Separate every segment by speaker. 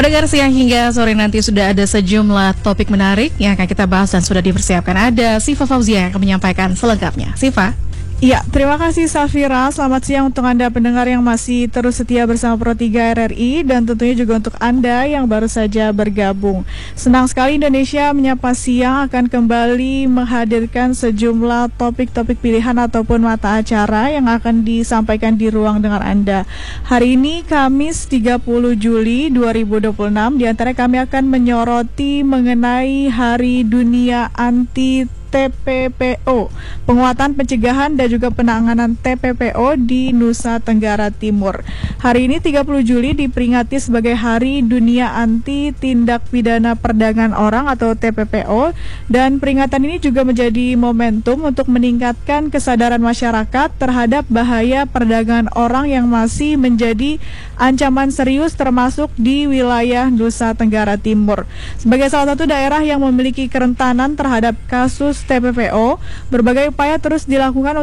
Speaker 1: Pendengar, siang hingga sore nanti sudah ada sejumlah topik menarik yang akan kita bahas dan sudah dipersiapkan. Ada Siva Fauzia yang akan menyampaikan selengkapnya. Siva.
Speaker 2: Ya, terima kasih Safira. Selamat siang untuk Anda pendengar yang masih terus setia bersama Pro 3 RRI dan tentunya juga untuk Anda yang baru saja bergabung. Senang sekali Indonesia Menyapa Siang akan kembali menghadirkan sejumlah topik-topik pilihan ataupun mata acara yang akan disampaikan di ruang dengar Anda. Hari ini Kamis 30 Juli 2026, di antara kami akan menyoroti mengenai Hari Dunia Anti TPPO, penguatan pencegahan dan juga penanganan TPPO di Nusa Tenggara Timur. Hari ini 30 Juli diperingati sebagai Hari Dunia Anti Tindak Pidana Perdagangan Orang atau TPPO, dan peringatan ini juga menjadi momentum untuk meningkatkan kesadaran masyarakat terhadap bahaya perdagangan orang yang masih menjadi ancaman serius termasuk di wilayah Nusa Tenggara Timur. Sebagai salah satu daerah yang memiliki kerentanan terhadap kasus TPPO, berbagai upaya terus dilakukan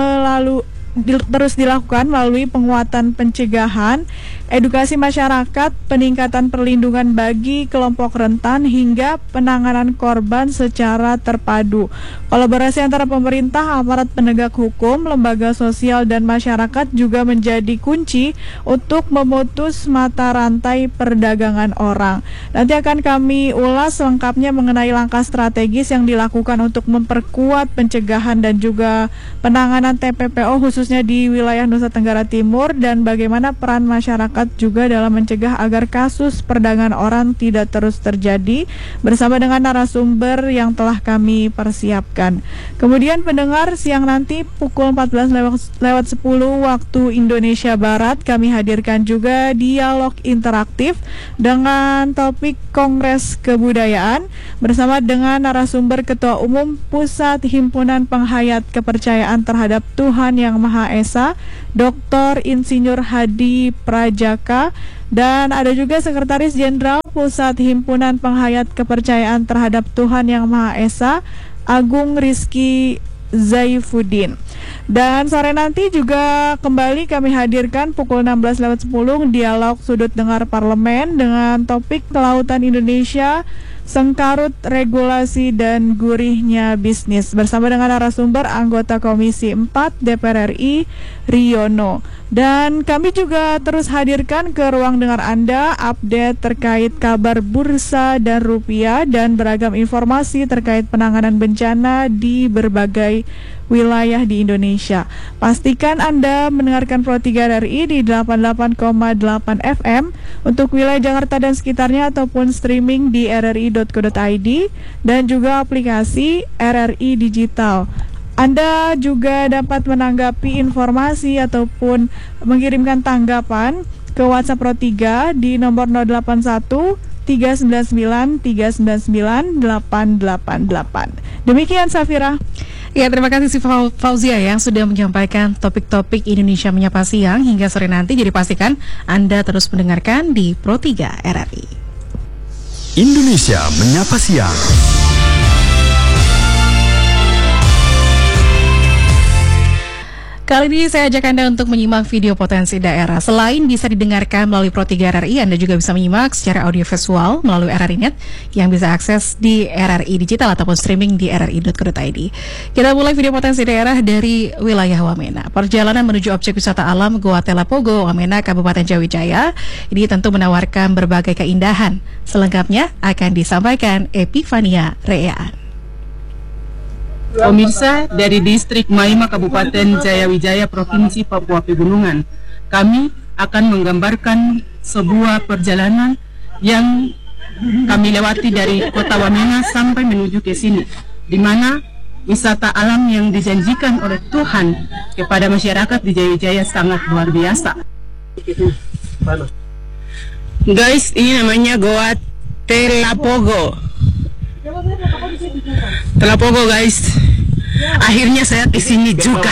Speaker 2: melalui penguatan pencegahan, edukasi masyarakat, peningkatan perlindungan bagi kelompok rentan, hingga penanganan korban secara terpadu. Kolaborasi antara pemerintah, aparat penegak hukum, lembaga sosial, dan masyarakat juga menjadi kunci untuk memutus mata rantai perdagangan orang. Nanti akan kami ulas lengkapnya mengenai langkah strategis yang dilakukan untuk memperkuat pencegahan dan juga penanganan TPPO khususnya di wilayah Nusa Tenggara Timur, dan bagaimana peran masyarakat juga dalam mencegah agar kasus perdagangan orang tidak terus terjadi, bersama dengan narasumber yang telah kami persiapkan. Kemudian pendengar, siang nanti pukul 14.10 waktu Indonesia Barat kami hadirkan juga dialog interaktif dengan topik Kongres Kebudayaan bersama dengan narasumber Ketua Umum Pusat Himpunan Penghayat Kepercayaan Terhadap Tuhan Yang Maha Esa, Dr. Insinyur Hadi Prajaka, dan ada juga Sekretaris Jenderal Pusat Himpunan Penghayat Kepercayaan Terhadap Tuhan Yang Maha Esa, Agung Rizky Zaifuddin. Dan sore nanti juga kembali kami hadirkan pukul 16.10 dialog Sudut Dengar Parlemen dengan topik Kelautan Indonesia, Sengkarut Regulasi dan Gurihnya Bisnis, bersama dengan narasumber anggota Komisi 4 DPR RI Riono. Dan kami juga terus hadirkan ke ruang dengar Anda update terkait kabar bursa dan rupiah dan beragam informasi terkait penanganan bencana di berbagai wilayah di Indonesia. Pastikan Anda mendengarkan Pro 3 RRI di 88,8 FM untuk wilayah Jakarta dan sekitarnya, ataupun streaming di rri.co.id dan juga aplikasi RRI Digital. Anda juga dapat menanggapi informasi ataupun mengirimkan tanggapan ke WhatsApp Pro 3 di nomor 081 399 399 888. Demikian Safira.
Speaker 1: Ya, terima kasih si Fauzia yang sudah menyampaikan topik-topik Indonesia Menyapa Siang hingga sore nanti. Jadi pastikan Anda terus mendengarkan di Pro 3 RRI.
Speaker 3: Indonesia Menyapa Siang.
Speaker 1: Kali ini saya ajak Anda untuk menyimak video potensi daerah. Selain bisa didengarkan melalui Pro 3 RRI, Anda juga bisa menyimak secara audiovisual melalui RRI Net yang bisa akses di RRI Digital ataupun streaming di rri.co.id. Kita mulai video potensi daerah dari wilayah Wamena. Perjalanan menuju objek wisata alam Goa Telapogo, Wamena, Kabupaten Jawijaya, ini tentu menawarkan berbagai keindahan. Selengkapnya akan disampaikan Epifania Reaan.
Speaker 4: Pemirsa dari distrik Maima Kabupaten Jayawijaya Provinsi Papua Pegunungan, kami akan menggambarkan sebuah perjalanan yang kami lewati dari kota Wamena sampai menuju ke sini, di mana wisata alam yang dijanjikan oleh Tuhan kepada masyarakat di Jayawijaya sangat luar biasa. Guys, ini namanya Goa Telapogo. Telapogo guys, akhirnya saya ke sini juga.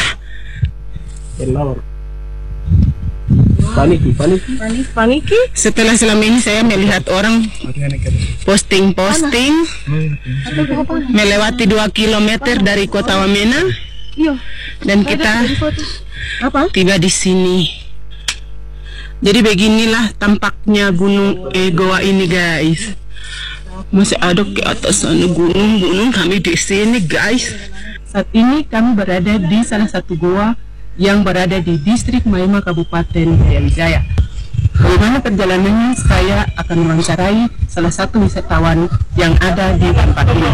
Speaker 4: Paniki. Setelah selama ini saya melihat orang posting melewati 2 kilometer dari kota Wamena, dan kita tiba di sini. Jadi beginilah tampaknya goa ini guys. Masih ada ke atas sana gunung-gunung, kami di sini guys. Saat ini kami berada di salah satu goa yang berada di distrik Maima, Kabupaten Jaya Wijaya. Bagaimana perjalanannya, saya akan mewawancarai salah satu wisatawan yang ada di tempat ini.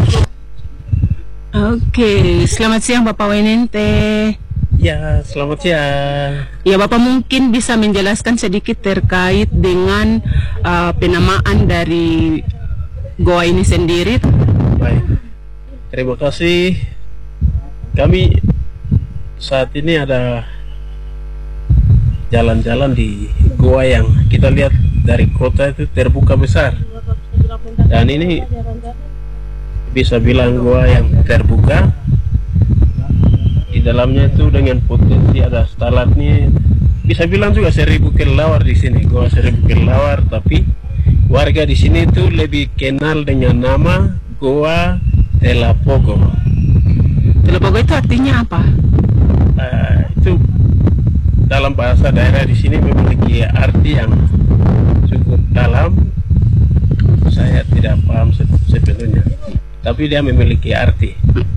Speaker 4: Oke, selamat siang Bapak Wenente.
Speaker 5: Ya, selamat siang.
Speaker 4: Ya, Bapak mungkin bisa menjelaskan sedikit terkait dengan penamaan dari goa ini sendiri.
Speaker 5: Baik, terima kasih. Kami saat ini ada jalan-jalan di goa yang kita lihat dari kota itu terbuka besar. Dan ini bisa bilang goa yang terbuka. Di dalamnya itu dengan potensi ada stalatnya. Bisa bilang juga 1000 kelelawar di sini, goa 1000 kelelawar. Tapi warga di sini itu lebih kenal dengan nama Goa Telapogo.
Speaker 4: Telapogo itu artinya apa?
Speaker 5: Itu dalam bahasa daerah di sini memiliki arti yang cukup dalam. Saya tidak paham sepenuhnya, tapi dia memiliki arti.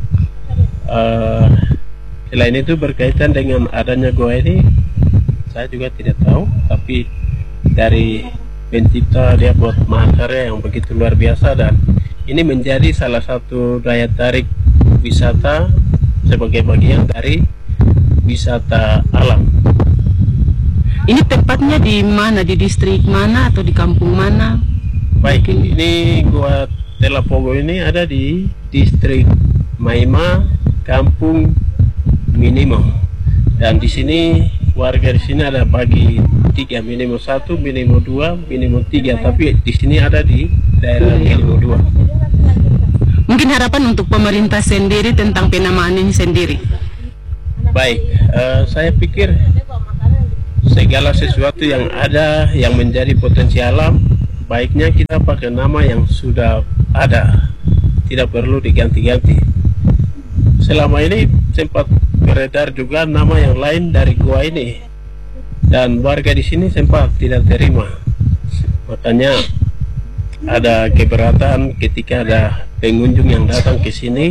Speaker 5: Selain itu berkaitan dengan adanya goa ini, saya juga tidak tahu. Tapi dari pencipta, dia buat mahakarya yang begitu luar biasa, dan ini menjadi salah satu daya tarik wisata sebagai bagian dari wisata alam.
Speaker 4: Ini tempatnya di mana? Di distrik mana atau di kampung mana?
Speaker 5: Baik, ini Goa Telapogo ini ada di distrik Maima, kampung Minimo. Dan di sini warga di sini ada bagi 3, Minimo 1, Minimo 2, Minimo 3. Tapi di sini ada di daerah Minimo 2.
Speaker 4: Mungkin harapan untuk pemerintah sendiri tentang penamaan ini sendiri.
Speaker 5: Baik, saya pikir segala sesuatu yang ada yang menjadi potensi alam, baiknya kita pakai nama yang sudah ada, tidak perlu diganti-ganti. Selama ini sempat beredar juga nama yang lain dari goa ini, dan warga di sini sempat tidak terima. Makanya ada keberatan ketika ada pengunjung yang datang ke sini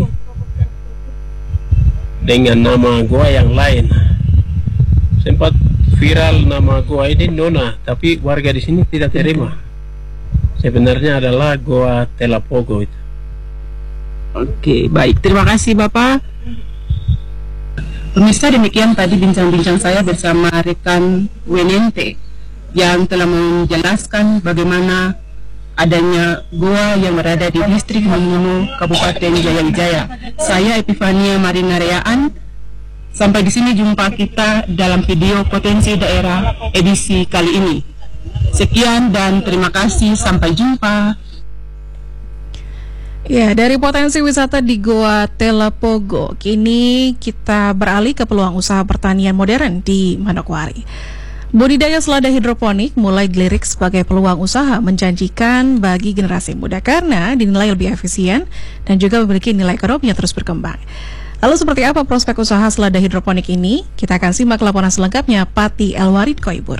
Speaker 5: dengan nama goa yang lain. Sempat viral nama goa ini Nona, tapi warga di sini tidak terima. Sebenarnya adalah Goa Telapogo itu.
Speaker 4: Oke, baik. Terima kasih Bapak. Pemirsa, demikian tadi bincang-bincang saya bersama rekan Wenente yang telah menjelaskan bagaimana adanya goa yang berada di distrik Minimo, Kabupaten Jaya Wijaya. Saya Epifania Marinareaan. Sampai di sini jumpa kita dalam video Potensi Daerah edisi kali ini. Sekian dan terima kasih, sampai jumpa.
Speaker 1: Ya, dari potensi wisata di Goa Telapogo, kini kita beralih ke peluang usaha pertanian modern di Manokwari. Budidaya selada hidroponik mulai dilirik sebagai peluang usaha menjanjikan bagi generasi muda karena dinilai lebih efisien dan juga memiliki nilai ekonomi yang terus berkembang. Lalu seperti apa prospek usaha selada hidroponik ini? Kita akan simak laporan selengkapnya Pati Elwarid Koibur.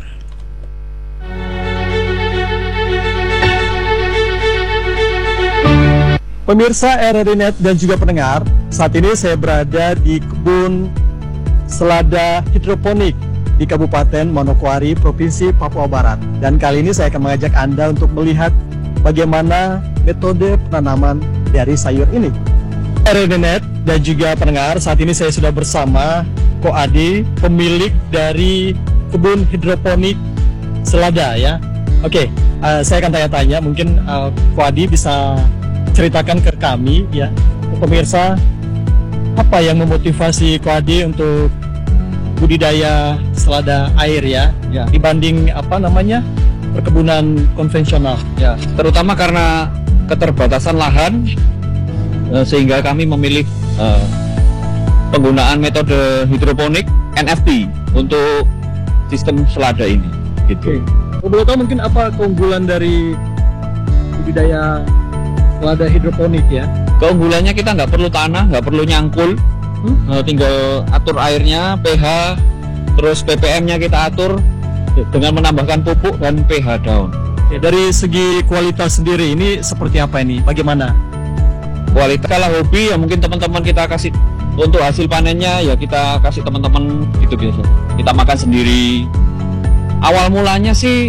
Speaker 6: Pemirsa RRI-Net dan juga pendengar, saat ini saya berada di kebun selada hidroponik di Kabupaten Manokwari, Provinsi Papua Barat. Dan kali ini saya akan mengajak Anda untuk melihat bagaimana metode penanaman dari sayur ini. RRI-Net dan juga pendengar, saat ini saya sudah bersama Ko Adi, pemilik dari kebun hidroponik selada ya. Oke, saya akan tanya-tanya, mungkin Ko Adi bisa ceritakan ke kami ya, pemirsa, apa yang memotivasi Ko Adi untuk budidaya selada air ya, dibanding perkebunan konvensional
Speaker 7: ya, terutama karena keterbatasan lahan sehingga kami memilih penggunaan metode hidroponik NFT untuk sistem selada ini gitu.
Speaker 6: Boleh tahu mungkin apa keunggulan dari budidaya selada hidroponik ya?
Speaker 7: Keunggulannya kita nggak perlu tanah, nggak perlu nyangkul, tinggal atur airnya, pH, terus ppm-nya kita atur, dengan menambahkan pupuk dan pH daun.
Speaker 6: Oke, dari segi kualitas sendiri ini seperti apa ini? Bagaimana?
Speaker 7: Kualitas kalau hobi ya mungkin teman-teman kita kasih, untuk hasil panennya ya kita kasih teman-teman gitu biasa. Kita makan sendiri. Awal mulanya sih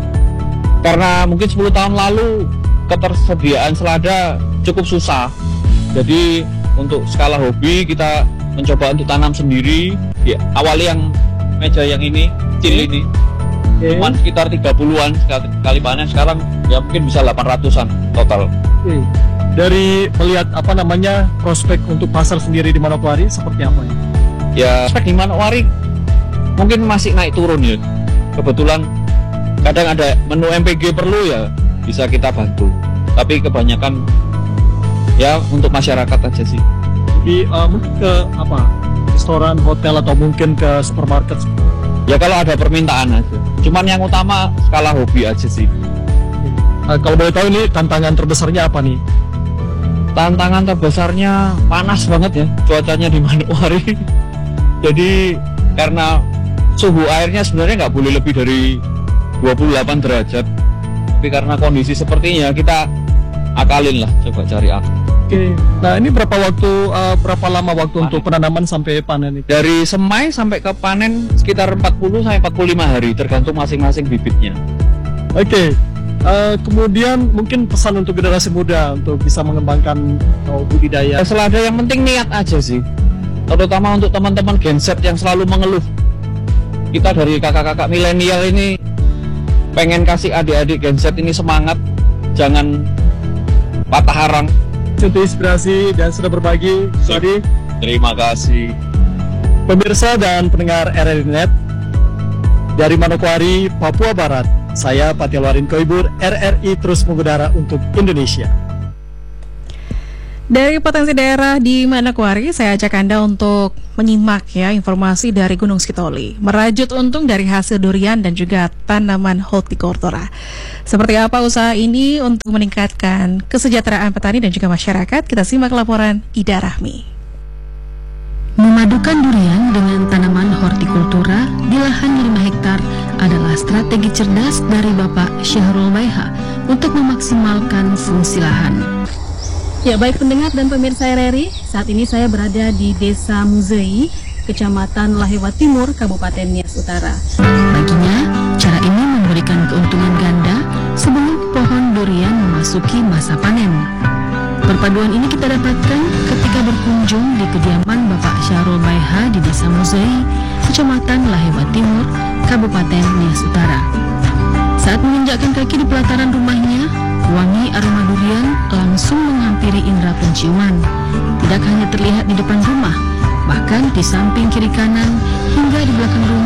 Speaker 7: karena mungkin 10 tahun lalu ketersediaan selada cukup susah. Jadi untuk skala hobi kita mencoba untuk tanam sendiri. Ya, awali yang meja yang ini, kecil ini. Cuman sekitar 30-an kali panen, sekarang ya mungkin bisa 800-an total.
Speaker 6: Dari melihat prospek untuk pasar sendiri di Manokwari seperti apa ya?
Speaker 7: Ya, prospek di Manokwari mungkin masih naik turun ya. Kebetulan kadang ada menu MPG perlu ya bisa kita bantu. Tapi kebanyakan ya untuk masyarakat aja sih.
Speaker 6: Jadi mungkin ke restoran, hotel atau mungkin ke supermarket.
Speaker 7: Ya kalau ada permintaan aja. Cuman yang utama skala hobi aja sih.
Speaker 6: Kalau boleh tahu ini tantangan terbesarnya apa nih?
Speaker 7: Tantangan terbesarnya panas banget ya cuacanya di Manokwari. Jadi karena suhu airnya sebenarnya nggak boleh lebih dari 28 derajat. Tapi karena kondisi sepertinya kita akalin lah, coba cari akal.
Speaker 6: Oke. Nah ini berapa lama waktu untuk penanaman sampai panen itu?
Speaker 7: Dari semai sampai ke panen sekitar 40 sampai 45 hari tergantung masing-masing bibitnya.
Speaker 6: Oke. Kemudian mungkin pesan untuk generasi muda untuk bisa mengembangkan budidaya.
Speaker 7: Selada yang penting niat aja sih. Terutama untuk teman-teman Gen Z yang selalu mengeluh. Kita dari kakak-kakak milenial ini pengen kasih adik-adik Gen Z ini semangat, jangan patah harang.
Speaker 6: Contoh inspirasi dan sudah berbagi. Jadi
Speaker 7: terima kasih
Speaker 6: pemirsa dan pendengar RRI.net dari Manokwari, Papua Barat. Saya Patial Warin Koibur, RRI terus mengudara untuk Indonesia.
Speaker 1: Dari potensi daerah di Manokwari, saya ajak Anda untuk menyimak ya informasi dari Gunung Skitoli. Merajut untung dari hasil durian dan juga tanaman hortikultura. Seperti apa usaha ini untuk meningkatkan kesejahteraan petani dan juga masyarakat? Kita simak laporan Ida Rahmi.
Speaker 8: Memadukan durian dengan tanaman hortikultura di lahan 5 hektar adalah strategi cerdas dari Bapak Syahrul Baiha untuk memaksimalkan fungsi lahan.
Speaker 9: Ya, baik pendengar dan pemirsa RRI, saat ini saya berada di Desa Muzei, Kecamatan Lahewa Timur, Kabupaten Nias Utara.
Speaker 8: Baginya, cara ini memberikan keuntungan ganda sebelum pohon durian memasuki masa panen. Perpaduan ini kita dapatkan ketika berkunjung di kediaman Bapak Syahrul Baiha di Desa Muzei, Kecamatan Lahewa Timur, Kabupaten Nias Utara. Saat menginjakkan kaki di pelataran rumahnya, wangi aroma durian langsung menghampiri indera penciuman. Tidak hanya terlihat di depan rumah, bahkan di samping kiri kanan hingga di belakang rumah